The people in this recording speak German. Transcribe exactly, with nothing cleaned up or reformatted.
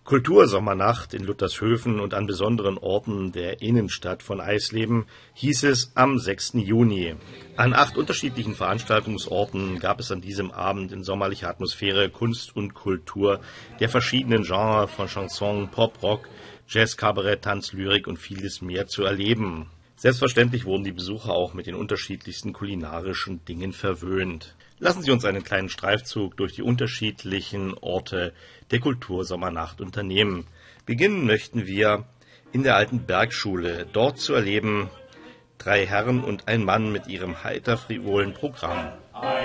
Kultursommernacht in Luthershöfen und an besonderen Orten der Innenstadt von Eisleben hieß es am sechsten Juni. An acht unterschiedlichen Veranstaltungsorten gab es an diesem Abend in sommerlicher Atmosphäre Kunst und Kultur der verschiedenen Genres von Chanson, Pop, Rock, Jazz, Kabarett, Tanz, Lyrik und vieles mehr zu erleben. Selbstverständlich wurden die Besucher auch mit den unterschiedlichsten kulinarischen Dingen verwöhnt. Lassen Sie uns einen kleinen Streifzug durch die unterschiedlichen Orte der Kultursommernacht unternehmen. Beginnen möchten wir in der alten Bergschule. Dort zu erleben drei Herren und ein Mann mit ihrem heiter frivolen Programm.